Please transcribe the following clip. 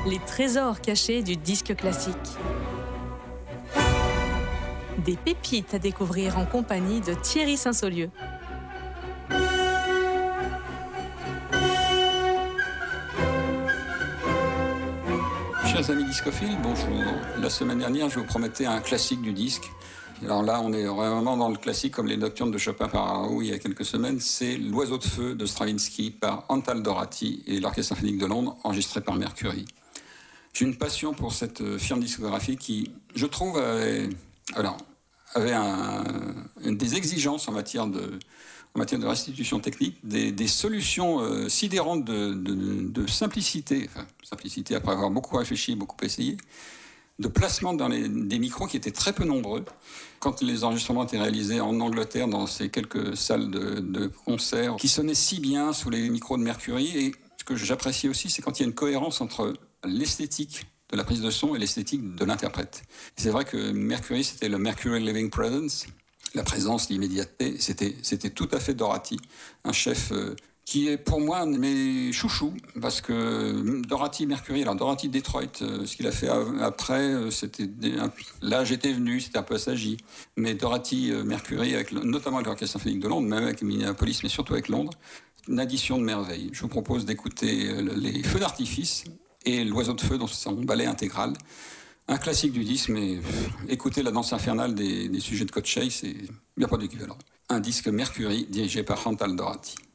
Les trésors cachés du disque classique. Des pépites à découvrir en compagnie de Thierry Saint-Saulieu. Chers amis discophiles, bonjour. La semaine dernière, je vous promettais un classique du disque. Alors là, on est vraiment dans le classique comme les Nocturnes de Chopin par Raoult il y a quelques semaines. C'est L'Oiseau de feu de Stravinsky par Antal Dorati et l'Orchestre symphonique de Londres, enregistré par Mercury. J'ai une passion pour cette firme discographique qui, je trouve, avait des exigences en matière de restitution technique, des solutions sidérantes de simplicité, simplicité après avoir beaucoup réfléchi, beaucoup essayé, de placement dans des micros qui étaient très peu nombreux. Quand les enregistrements étaient réalisés en Angleterre, dans ces quelques salles de concert, qui sonnaient si bien sous les micros de Mercury, et ce que j'apprécie aussi, c'est quand il y a une cohérence entre l'esthétique de la prise de son et l'esthétique de l'interprète. Et c'est vrai que Mercury, c'était le Mercury Living Presence, la présence, l'immédiateté, c'était tout à fait Dorati, un chef qui est pour moi un de mes chouchous, parce que Mercury, alors Dorati Detroit, ce qu'il a fait après, l'âge était venu, c'était un peu assagi, mais Dorati Mercury, notamment avec l'Orchestre symphonique de Londres, même avec Minneapolis, mais surtout avec Londres, une addition de merveille. Je vous propose d'écouter les Feux d'artifice et L'Oiseau de feu dans son ballet intégral. Un classique du disque, mais écoutez la danse infernale des sujets de Coach Chase, il n'y a pas d'équivalent. Un disque Mercury dirigé par Antal Dorati.